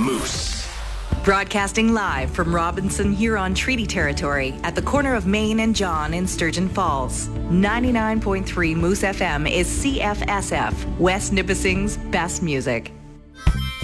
Moose. Broadcasting live from Robinson Huron Treaty Territory at the corner of Main and John in Sturgeon Falls. 99.3 Moose FM is CFSF, West Nipissing's best music.